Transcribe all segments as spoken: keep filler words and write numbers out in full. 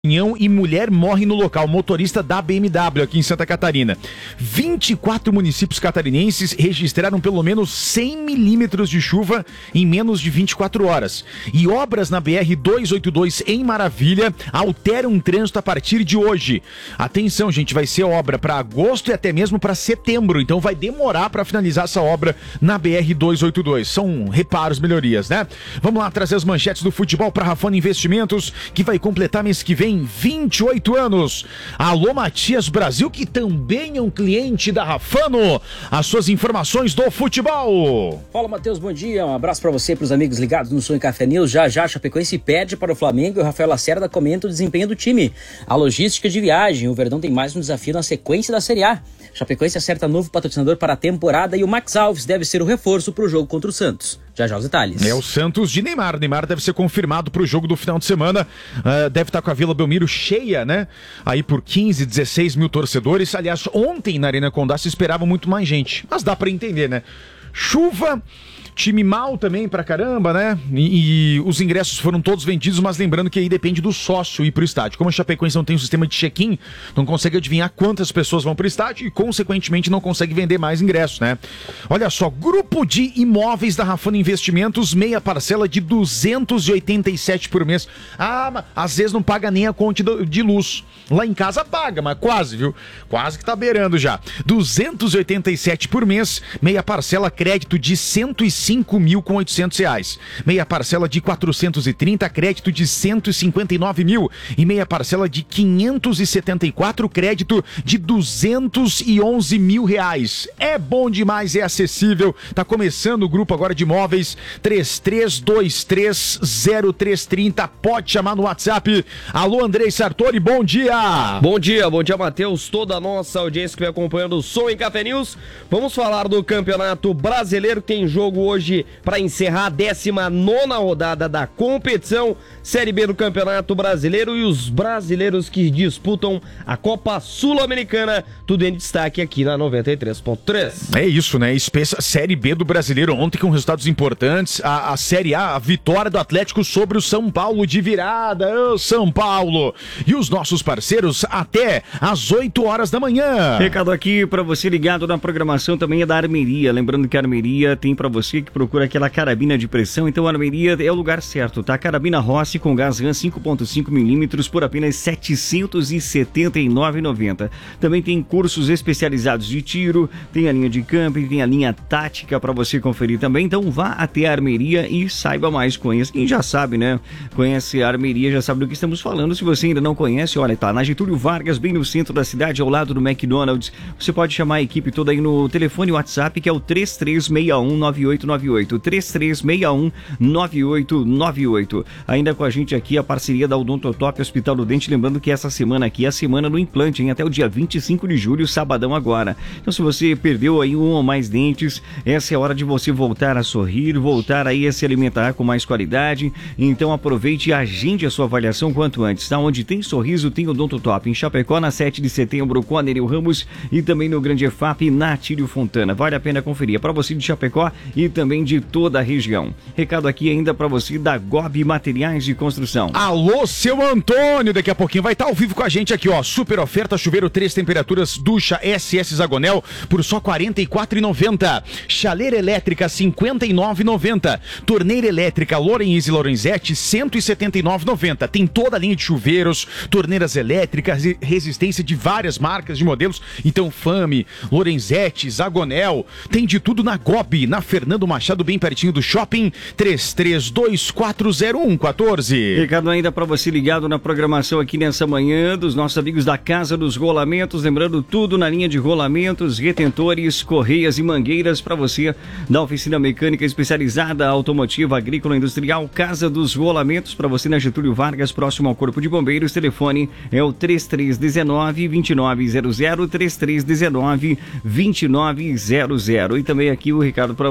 E mulher morre no local, motorista da B M W aqui em Santa Catarina. vinte e quatro municípios catarinenses registraram pelo menos cem milímetros de chuva em menos de vinte e quatro horas. E obras na B R duzentos e oitenta e dois em Maravilha alteram o trânsito a partir de hoje. Atenção, gente, vai ser obra para agosto e até mesmo para setembro, então vai demorar para finalizar essa obra na B R duzentos e oitenta e dois. São reparos, melhorias, né? Vamos lá trazer as manchetes do futebol para Rafano Investimentos, que vai completar mês que vem vinte e oito anos. Alô, Matias Brasil, que também é um cliente da Rafano. As suas informações do futebol. Fala, Matheus, bom dia. Um abraço para você e para os amigos ligados no Sonho Café News. Já já, Chapecoense perde para o Flamengo e o Rafael Lacerda comenta o desempenho do time. A logística de viagem. O Verdão tem mais um desafio na sequência da Série A. Chapecoense acerta novo patrocinador para a temporada e o Max Alves deve ser o reforço para o jogo contra o Santos. Já já os detalhes. É o Santos de Neymar. Neymar deve ser confirmado para o jogo do final de semana. Uh, deve estar com a Vila Belmiro cheia, né? Aí por quinze, dezesseis mil torcedores. Aliás, ontem na Arena Condá se esperava muito mais gente. Mas dá para entender, né? Chuva, time mal também pra caramba, né? E, e os ingressos foram todos vendidos, mas lembrando que aí depende do sócio ir pro estádio. Como a Chapecoense não tem um sistema de check-in, não consegue adivinhar quantas pessoas vão pro estádio e, consequentemente, não consegue vender mais ingressos, né? Olha só, grupo de imóveis da Rafano Investimentos, meia parcela de duzentos e oitenta e sete por mês. Ah, mas às vezes não paga nem a conta de luz. Lá em casa paga, mas quase, viu? Quase que tá beirando já. duzentos e oitenta e sete por mês, meia parcela, crédito de cento e cinco mil com oitocentos reais. Meia parcela de quatrocentos e trinta, crédito de cento e cinquenta e nove mil. E meia parcela de quinhentos e setenta e quatro, crédito de duzentos e onze mil reais. É bom demais, é acessível. Tá começando o grupo agora de imóveis. Três três dois três zero três três zero. Pode chamar no WhatsApp. Alô, Andrei Sartori, bom dia. Bom dia, bom dia, Matheus. Toda a nossa audiência que vem acompanhando o Som em Café News. Vamos falar do Campeonato Brasileiro, que tem jogo hoje para encerrar a décima nona rodada da competição Série B do Campeonato Brasileiro e os brasileiros que disputam a Copa Sul-Americana, tudo em destaque aqui na noventa e três ponto três. É isso, né? Espessa Série B do Brasileiro ontem com resultados importantes. A, a Série A, a vitória do Atlético sobre o São Paulo de virada. Ô, São Paulo! E os nossos parceiros até às oito horas da manhã. Recado aqui para você ligado na programação também é da Armeria. Lembrando que a Armeria tem para você que procura aquela carabina de pressão, então a Armeria é o lugar certo, tá? Carabina Rossi com gás RAM cinco ponto cinco milímetros por apenas setecentos e setenta e nove reais e noventa centavos. Também tem cursos especializados de tiro, tem a linha de camping, tem a linha tática para você conferir também. Então vá até a Armeria e saiba mais. Conheça. Quem já sabe, né? Conhece a Armeria, já sabe do que estamos falando. Se você ainda não conhece, olha, tá na Getúlio Vargas, bem no centro da cidade, ao lado do McDonald's. Você pode chamar a equipe toda aí no telefone WhatsApp, que é o três três seis um nove oito nove oito. três três seis um nove oito nove oito. Ainda com a gente aqui a parceria da Odontotop Hospital do Dente, lembrando que essa semana aqui é a semana do implante, hein? Até o dia vinte e cinco de julho, sabadão agora. Então se você perdeu aí um ou mais dentes, essa é a hora de você voltar a sorrir, voltar aí a se alimentar com mais qualidade. Então aproveite e agende a sua avaliação quanto antes, tá? Onde tem sorriso, tem Odontotop. Em Chapecó, na sete de setembro, com a Nereu Ramos, e também no Grande E F A P, na Tírio Fontana. Vale a pena conferir. É para você de Chapecó e também de toda a região. Recado aqui ainda para você da G O B Materiais de Construção. Alô, seu Antônio, daqui a pouquinho vai estar ao vivo com a gente aqui, ó. Super oferta, chuveiro três temperaturas, ducha S S Zagonel por só quarenta e quatro reais e noventa centavos. Chaleira elétrica cinquenta e nove reais e noventa centavos. Torneira elétrica Lorenz e Lorenzetti cento e setenta e nove reais e noventa centavos. Tem toda a linha de chuveiros, torneiras elétricas, resistência de várias marcas de modelos. Então Fame, Lorenzetti, Zagonel, tem de tudo na G O B, na Fernando Machado, bem pertinho do shopping. Três três dois quatro zero um um quatro. Recado ainda para você ligado na programação aqui nessa manhã dos nossos amigos da Casa dos Rolamentos, lembrando tudo na linha de rolamentos, retentores, correias e mangueiras para você da oficina mecânica especializada automotiva, agrícola, industrial, Casa dos Rolamentos, para você na Getúlio Vargas, próximo ao Corpo de Bombeiros. Telefone é o três três um nove, dois nove zero zero, três três um nove, dois nove zero zero. E também aqui o recado para você das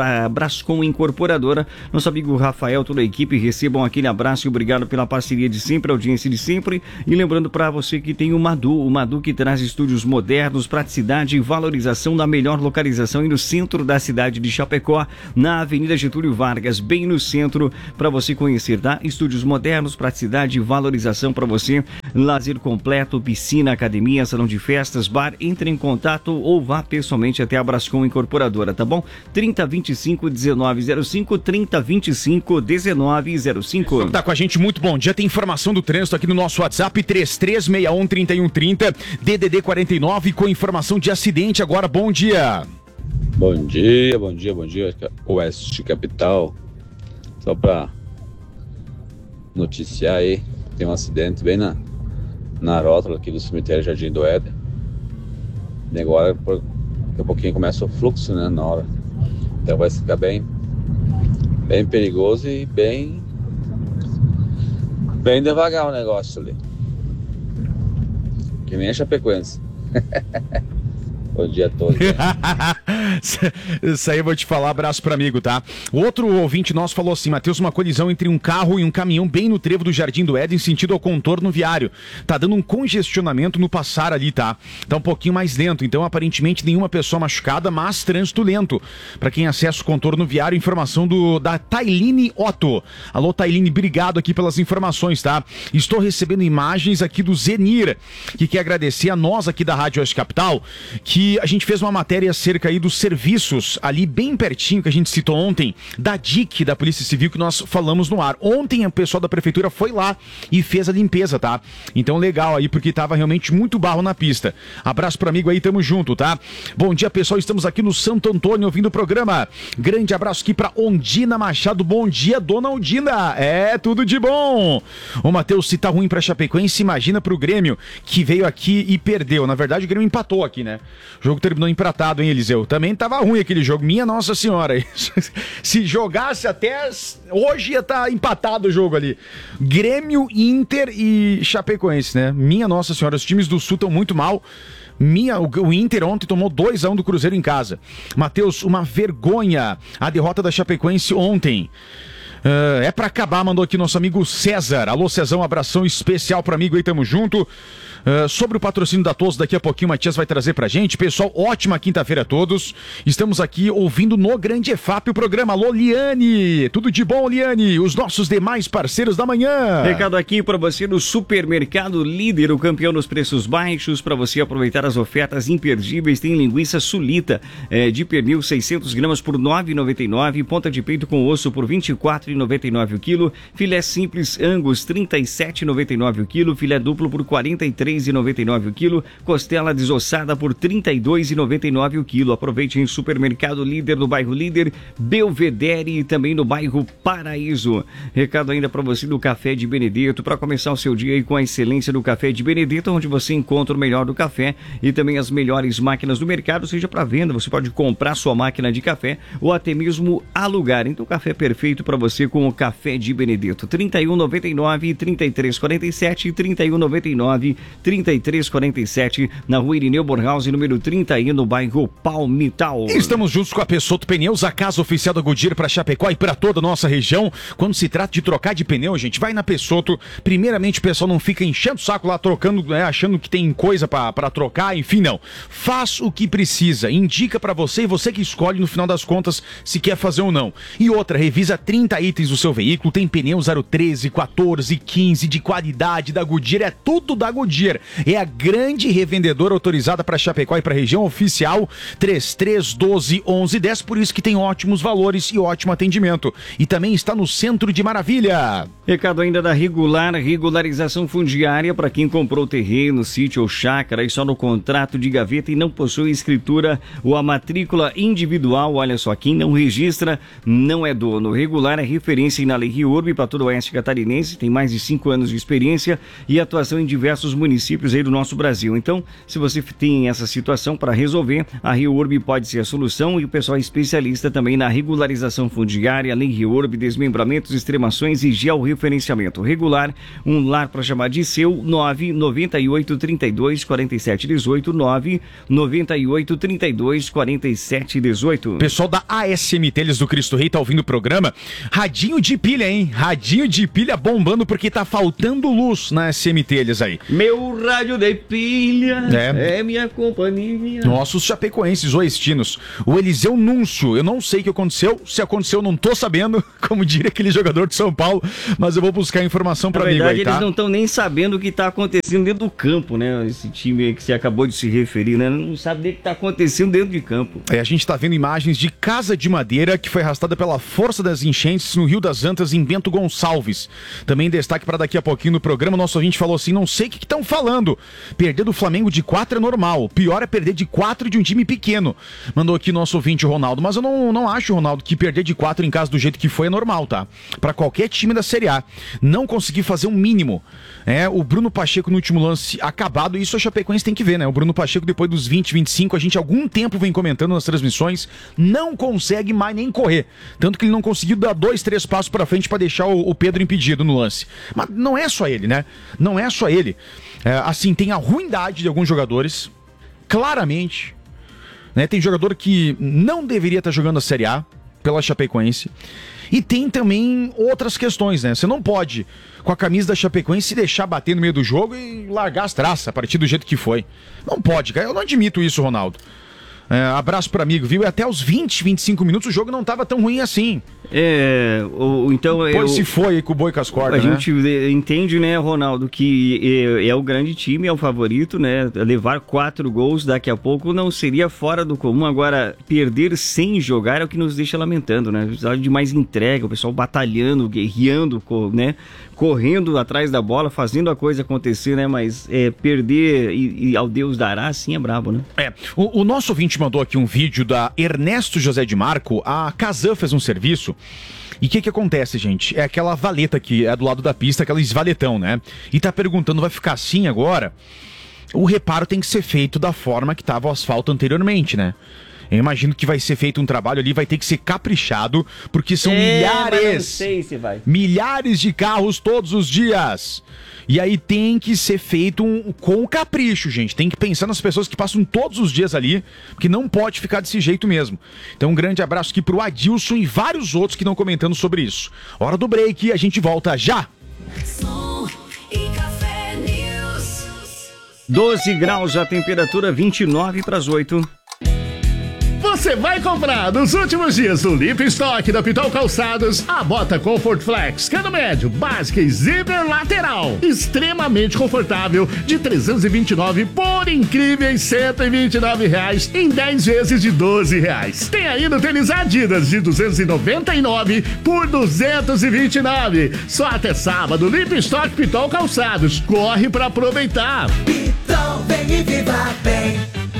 para Brascom Incorporadora. Nosso amigo Rafael, toda a equipe, recebam aquele abraço e obrigado pela parceria de sempre, audiência de sempre. E lembrando para você que tem o Madu, o Madu que traz estúdios modernos, praticidade e valorização na melhor localização e no centro da cidade de Chapecó, na Avenida Getúlio Vargas, bem no centro, para você conhecer, tá? Estúdios modernos, praticidade e valorização para você, lazer completo, piscina, academia, salão de festas, bar. Entre em contato ou vá pessoalmente até a Brascom Incorporadora, tá bom? trinta, vinte e cinco, dezenove zero cinco, trinta, vinte e cinco, dezenove zero cinco. Tá com a gente, muito bom dia. Tem informação do trânsito aqui no nosso WhatsApp, três três seis um, três um três zero, D D D quarenta e nove, com informação de acidente agora. Bom dia. Bom dia, bom dia, bom dia, Oeste Capital. Só pra noticiar aí, tem um acidente bem na, na rótula aqui do cemitério Jardim do Éden. E agora, daqui a pouquinho começa o fluxo, né, na hora. Então vai ficar bem, bem perigoso e bem, bem devagar o negócio ali. Que nem a Chapecoense. Bom dia a todos. Isso aí eu vou te falar, abraço para amigo, tá? O outro ouvinte nosso falou assim: Matheus, uma colisão entre um carro e um caminhão bem no trevo do Jardim do Éden, sentido ao contorno viário. Tá dando um congestionamento no passar ali, tá? Tá um pouquinho mais lento, então aparentemente nenhuma pessoa machucada, mas trânsito lento. Para quem acessa o contorno viário, informação do da Tailine Otto. Alô, Tailine, obrigado aqui pelas informações, tá? Estou recebendo imagens aqui do Zenir, que quer agradecer a nós aqui da Rádio Oeste Capital, que a gente fez uma matéria acerca aí dos serviços ali bem pertinho que a gente citou ontem, da D I C, da Polícia Civil, que nós falamos no ar. Ontem o pessoal da Prefeitura foi lá e fez a limpeza, tá? Então legal aí, porque tava realmente muito barro na pista. Abraço pro amigo aí, tamo junto, tá? Bom dia, pessoal, estamos aqui no Santo Antônio ouvindo o programa. Grande abraço aqui pra Ondina Machado. Bom dia, dona Ondina. É, tudo de bom. Ô, Matheus, se tá ruim pra Chapecoense, imagina pro Grêmio, que veio aqui e perdeu. Na verdade, o Grêmio empatou aqui, né? O jogo terminou empatado, hein, Eliseu? Também tava ruim aquele jogo. Minha Nossa Senhora. Se jogasse até hoje ia estar tá empatado o jogo ali. Grêmio, Inter e Chapecoense, né? Minha Nossa Senhora, os times do Sul estão muito mal. Minha, o, o Inter ontem tomou dois a um do Cruzeiro em casa. Matheus, uma vergonha a derrota da Chapecoense ontem. Uh, é pra acabar, mandou aqui nosso amigo César. Alô, Cezão, abração especial pro amigo aí, tamo junto. Uh, sobre o patrocínio da Todos, daqui a pouquinho o Matias vai trazer pra gente. Pessoal, ótima quinta-feira a todos. Estamos aqui ouvindo no Grande E F A P o programa. Alô, Liane. Tudo de bom, Liane? Os nossos demais parceiros da manhã. Recado aqui pra você do Supermercado Líder, o campeão dos preços baixos. Pra você aproveitar as ofertas imperdíveis, tem linguiça sulita é, de pernil seiscentos gramas por nove reais e noventa e nove centavos. Ponta de peito com osso por vinte e quatro reais e noventa e nove centavos o quilo. Filé simples Angus trinta e sete reais e noventa e nove centavos o quilo. Filé duplo por quarenta e três reais e noventa e nove centavos o quilo. Costela desossada por trinta e dois reais e noventa e nove centavos o quilo. Aproveite em Supermercado Líder, no bairro Líder, Belvedere e também no bairro Paraíso. Recado ainda para você do Café de Benedetto, para começar o seu dia aí com a excelência do Café de Benedetto, onde você encontra o melhor do café e também as melhores máquinas do mercado, seja para venda, você pode comprar sua máquina de café ou até mesmo alugar. Então, café perfeito para você com o Café de Benedetto. trinta e um, noventa e nove, trinta e três, quarenta e sete, trinta e um, noventa e nove, trinta e três, quarenta e sete, na rua Irineu Bornhausen, número trinta e um, no bairro Palmital. Estamos juntos com a Pessotto Pneus, a casa oficial da Goodyear para Chapecó e para toda a nossa região. Quando se trata de trocar de pneu, gente, vai na Pessotto. Primeiramente, o pessoal não fica enchendo o saco lá, trocando, né, achando que tem coisa para trocar, enfim, não. Faz o que precisa, indica para você e você que escolhe no final das contas se quer fazer ou não. E outra, revisa trinta itens do seu veículo, tem pneu zero treze, quatorze, quinze de qualidade da Goodyear, é tudo da Goodyear. É a grande revendedora autorizada para Chapecó e para a região, oficial três três doze, onze dez, por isso que tem ótimos valores e ótimo atendimento. E também está no centro de Maravilha. Recado ainda da Regular, regularização fundiária para quem comprou terreno, sítio ou chácara e só no contrato de gaveta e não possui escritura ou a matrícula individual. Olha só, quem não registra não é dono. Regular é referência na Lei Rio Urbe para todo o oeste catarinense, tem mais de cinco anos de experiência e atuação em diversos municípios aí do nosso Brasil. Então, se você tem essa situação para resolver, a Rio Urbe pode ser a solução e o pessoal é especialista também na regularização fundiária, Lei Rio Urbe, desmembramentos, extremações e georreferenciamento. Regular, um lar para chamar de seu, nove nove oito, trinta e dois, quarenta e sete, dezoito, nove nove oito, trinta e dois, quarenta e sete, dezoito. Pessoal da A S M Telhas do Cristo Rei tá ouvindo o programa. Radinho de pilha, hein? Radinho de pilha bombando porque tá faltando luz na A S M Telhas aí. Meu rádio de pilha é, é minha companhia. Nossos chapecoenses oestinos. O Eliseu Núncio, eu não sei o que aconteceu. Se aconteceu, não tô sabendo, como diria aquele jogador de São Paulo, mas eu vou buscar informação pra amigo aí, tá? Na verdade, eles não estão nem sabendo o que tá acontecendo dentro do campo, né? Esse time aí que você acabou de se referir, né? Não sabe nem o que tá acontecendo dentro de campo. É, a gente tá vendo imagens de casa de madeira que foi arrastada pela força das enchentes no Rio das Antas, em Bento Gonçalves. Também destaque para daqui a pouquinho no programa, nosso ouvinte falou assim, não sei o que estão falando. Perder do Flamengo de quatro é normal, pior é perder de quatro de um time pequeno. Mandou aqui nosso ouvinte Ronaldo, mas eu não, não acho, Ronaldo, que perder de quatro em casa do jeito que foi é normal, tá? Para qualquer time da Série A, não conseguir fazer um mínimo. É, o Bruno Pacheco no último lance acabado, isso a Chapecoense tem que ver, né? O Bruno Pacheco depois dos vinte, vinte e cinco, a gente há algum tempo vem comentando nas transmissões, não consegue mais nem correr. Tanto que ele não conseguiu dar dois, três passos pra frente pra deixar o, o Pedro impedido no lance. Mas não é só ele, né? Não é só ele. É, assim, tem a ruindade de alguns jogadores, claramente. Né? Tem jogador que não deveria estar jogando a Série A pela Chapecoense. E tem também outras questões, né? Você não pode, com a camisa da Chapecoense, se deixar bater no meio do jogo e largar as traças a partir do jeito que foi. Não pode, cara. Eu não admito isso, Ronaldo. É, abraço pro amigo, viu? E até os vinte, vinte e cinco minutos o jogo não tava tão ruim assim. É, o, então... Depois eu, se foi aí com o boi com as cordas, A né? gente entende, né, Ronaldo, que é, é o grande time, é o favorito, né? Levar quatro gols daqui a pouco não seria fora do comum. Agora, perder sem jogar é o que nos deixa lamentando, né? Precisava de mais entrega, o pessoal batalhando, guerreando, né? Correndo atrás da bola, fazendo a coisa acontecer, né? Mas é, perder e, e ao Deus dará, assim é brabo, né? É, o, o nosso ouvinte mandou aqui um vídeo da Ernesto José de Marco. A Casan fez um serviço. E o que que acontece, gente? É aquela valeta que é do lado da pista, aquela esvaletão, né? E tá perguntando, vai ficar assim agora? O reparo tem que ser feito da forma que tava o asfalto anteriormente, né? Eu imagino que vai ser feito um trabalho ali, vai ter que ser caprichado, porque são é, milhares, mas não sei se vai. milhares de carros todos os dias. E aí tem que ser feito um, com capricho, gente. Tem que pensar nas pessoas que passam todos os dias ali, porque não pode ficar desse jeito mesmo. Então um grande abraço aqui pro Adilson e vários outros que estão comentando sobre isso. Hora do break, a gente volta já. doze graus a temperatura, vinte e nove para as oito. Você vai comprar nos últimos dias do Lip Stock da Pitol Calçados a bota Comfort Flex, cano médio, básica e zíper lateral, extremamente confortável, de trezentos e vinte e nove por incríveis cento e vinte e nove reais em dez vezes de doze reais. Tem ainda o tênis Adidas de duzentos e noventa e nove por duzentos e vinte e nove. Só até sábado, Lip Stock Pitol Calçados. Corre pra aproveitar. Pitol, vem e viva bem.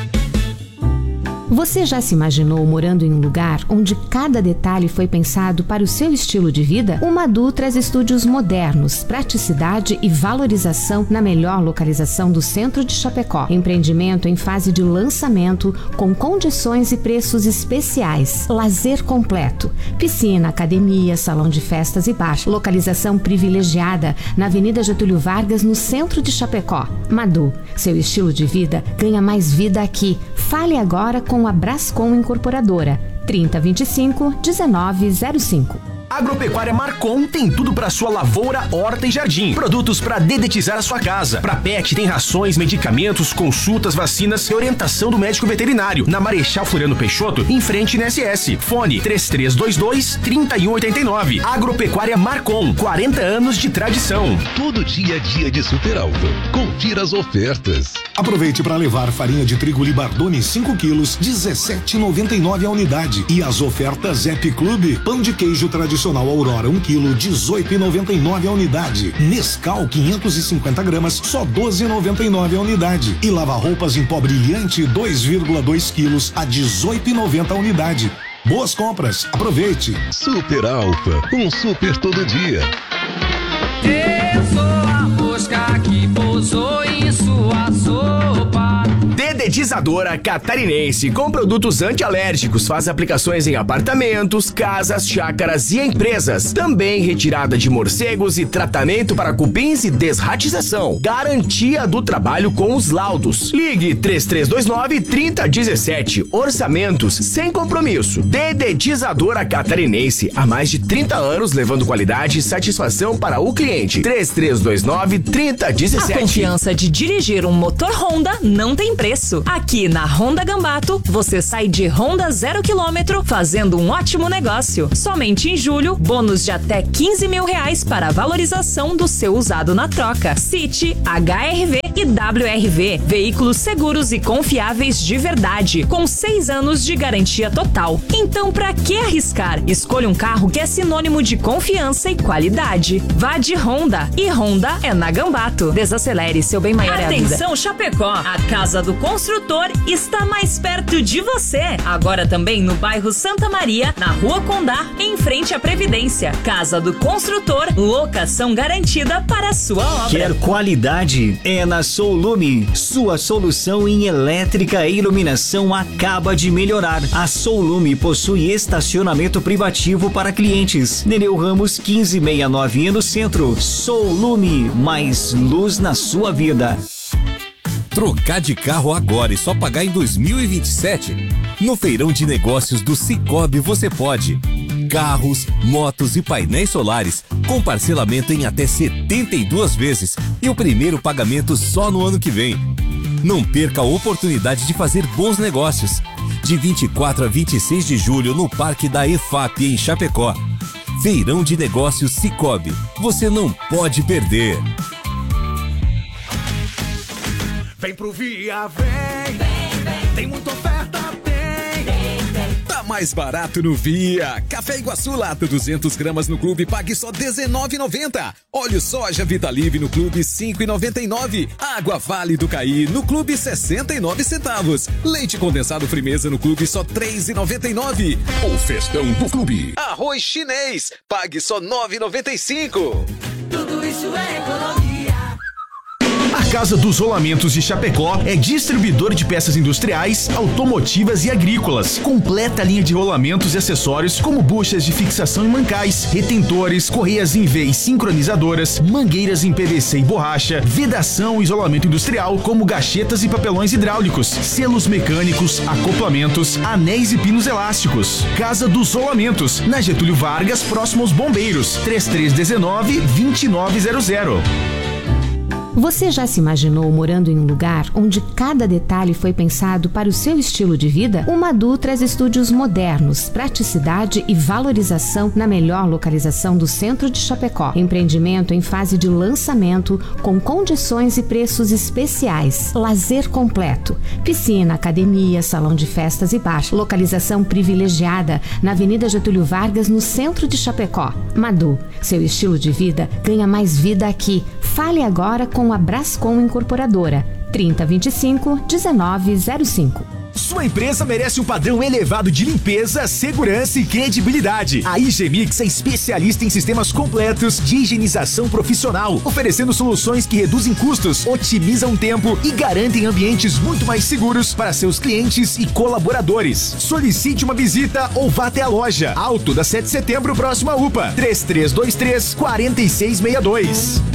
Você já se imaginou morando em um lugar onde cada detalhe foi pensado para o seu estilo de vida? O Madu traz estúdios modernos, praticidade e valorização na melhor localização do centro de Chapecó. Empreendimento em fase de lançamento, com condições e preços especiais. Lazer completo. Piscina, academia, salão de festas e bar. Localização privilegiada na Avenida Getúlio Vargas, no centro de Chapecó. Madu, seu estilo de vida ganha mais vida aqui. Fale agora com a Brascom Incorporadora, trinta, vinte e cinco, dezenove zero cinco. Agropecuária Marcon tem tudo para sua lavoura, horta e jardim. Produtos para dedetizar a sua casa. Para pet tem rações, medicamentos, consultas, vacinas e orientação do médico veterinário. Na Marechal Floriano Peixoto, em frente na S S. Fone três três dois dois, três um oito nove. Agropecuária Marcon, quarenta anos de tradição. Todo dia é dia de Super Alto. Confira as ofertas. Aproveite para levar farinha de trigo Libardone cinco quilos, dezessete reais e noventa e nove centavos a unidade. E as ofertas Zep Clube, pão de queijo tradicional Aurora um quilo, dezoito reais e noventa e nove centavos a unidade. Nescau quinhentos e cinquenta gramas, só doze reais e noventa e nove centavos a unidade. E lava roupas em pó brilhante dois vírgula dois quilos a dezoito reais e noventa centavos a unidade. Boas compras, aproveite. Super Alfa, um super todo dia. Eu sou a mosca que pousou em sua sopa. Dedetizadora Catarinense, com produtos antialérgicos, faz aplicações em apartamentos, casas, chácaras e empresas. Também retirada de morcegos e tratamento para cupins e desratização. Garantia do trabalho com os laudos. Ligue três três dois nove, três zero um sete. Orçamentos sem compromisso. Dedetizadora Catarinense, há mais de trinta anos levando qualidade e satisfação para o cliente. três três dois nove, três zero um sete. A confiança de dirigir um motor Honda não tem preço. Aqui na Honda Gambato, você sai de Honda zero quilômetro fazendo um ótimo negócio. Somente em julho, bônus de até quinze mil reais para a valorização do seu usado na troca. City, H R V e W R V. Veículos seguros e confiáveis de verdade, com seis anos de garantia total. Então, pra que arriscar? Escolha um carro que é sinônimo de confiança e qualidade. Vá de Honda. E Honda é na Gambato. Desacelere, seu bem maior é a vida. Atenção, Chapecó! A Casa do Construtor está mais perto de você. Agora também no bairro Santa Maria, na Rua Condá, em frente à Previdência. Casa do Construtor, locação garantida para a sua obra. Quer qualidade? É na Soulume. Sua solução em elétrica e iluminação acaba de melhorar. A Soulume possui estacionamento privativo para clientes. Nereu Ramos quinze sessenta e nove no centro. Soulume, mais luz na sua vida. Trocar de carro agora e só pagar em dois mil e vinte e sete? No Feirão de Negócios do Sicoob você pode. Carros, motos e painéis solares com parcelamento em até setenta e duas vezes e o primeiro pagamento só no ano que vem. Não perca a oportunidade de fazer bons negócios. De vinte e quatro a vinte e seis de julho no Parque da E F A P em Chapecó. Feirão de Negócios Sicoob. Você não pode perder. Vem pro Via, vem, vem, vem. Tem muita oferta, tem. Vem, vem. Tá mais barato no Via. Café Iguaçu Lata duzentas gramas no clube, pague só dezenove reais e noventa centavos. Óleo soja Vitalive no clube cinco reais e noventa e nove centavos. Água Vale do Caí no clube sessenta e nove centavos. Leite condensado Frimeza no clube só três reais e noventa e nove centavos. O festão do clube. Arroz chinês, pague só nove reais e noventa e cinco centavos. Tudo isso é economia. A Casa dos Rolamentos de Chapecó é distribuidor de peças industriais, automotivas e agrícolas. Completa linha de rolamentos e acessórios como buchas de fixação e mancais, retentores, correias em V e sincronizadoras, mangueiras em P V C e borracha, vedação e isolamento industrial como gachetas e papelões hidráulicos, selos mecânicos, acoplamentos, anéis e pinos elásticos. Casa dos Rolamentos, na Getúlio Vargas, próximo aos Bombeiros, três três um nove, dois nove zero zero. Você já se imaginou morando em um lugar onde cada detalhe foi pensado para o seu estilo de vida? O Madu traz estúdios modernos, praticidade e valorização na melhor localização do centro de Chapecó. Empreendimento em fase de lançamento com condições e preços especiais. Lazer completo. Piscina, academia, salão de festas e bar. Localização privilegiada na Avenida Getúlio Vargas, no centro de Chapecó. Madu, seu estilo de vida ganha mais vida aqui. Fale agora com a Brascom Incorporadora. trinta, vinte e cinco, dezenove zero cinco. Sua empresa merece um padrão elevado de limpeza, segurança e credibilidade. A I G Mix é especialista em sistemas completos de higienização profissional, oferecendo soluções que reduzem custos, otimizam tempo e garantem ambientes muito mais seguros para seus clientes e colaboradores. Solicite uma visita ou vá até a loja. Alto da sete de setembro, próximo à U P A. três três dois três, quatro seis seis dois.